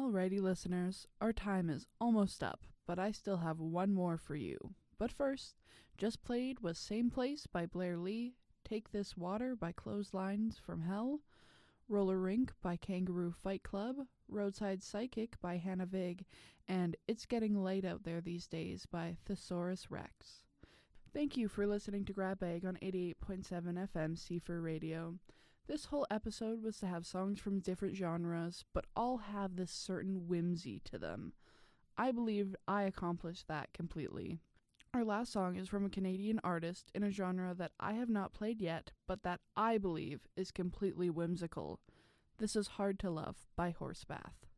Alrighty, listeners, our time is almost up, but I still have one more for you. But first, just played was Same Place by Blair Lee, Take This Water by Clotheslines from Hell, Roller Rink by Kangaroo Fight Club, Roadside Psychic by Hannah Vig, and It's Getting Light Out There These Days by Thesaurus Rex. Thank you for listening to Grab Bag on 88.7 FM C4 Radio. This whole episode was to have songs from different genres, but all have this certain whimsy to them. I believe I accomplished that completely. Our last song is from a Canadian artist in a genre that I have not played yet, but that I believe is completely whimsical. This is Hard to Love by Horsebath.